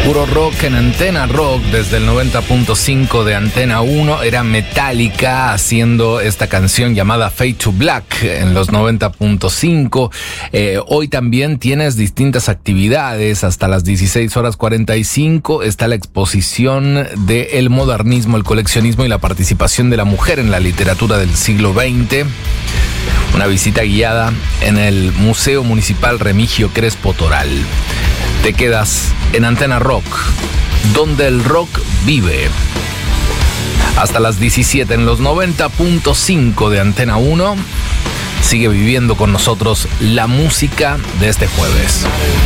Puro rock en Antena Rock desde el 90.5 de Antena 1. Era Metallica haciendo esta canción llamada Fade to Black en los 90.5. Hoy también tienes distintas actividades. Hasta las 16:45 está la exposición de el modernismo, el coleccionismo y la participación de la mujer en la literatura del siglo XX. Una visita guiada en el Museo Municipal Remigio Crespo Toral. Te quedas en Antena Rock, donde el rock vive. Hasta las 17 en los 90.5 de Antena 1. Sigue viviendo con nosotros la música de este jueves.